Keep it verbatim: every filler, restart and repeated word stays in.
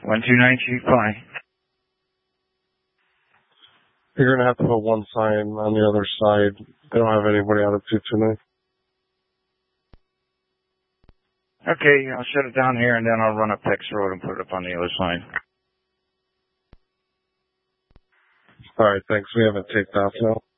one two nine two, fine. You're going to have to put one sign on the other side. They don't have anybody out of two two nine. Okay, I'll shut it down here and then I'll run up Pex Road and put it up on the other side. All right, thanks. We have it taped off now.